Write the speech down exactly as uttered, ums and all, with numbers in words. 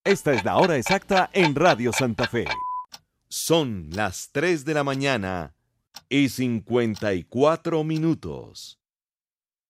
Esta es la hora exacta en Radio Santa Fe. Son las tres de la mañana y cincuenta y cuatro minutos.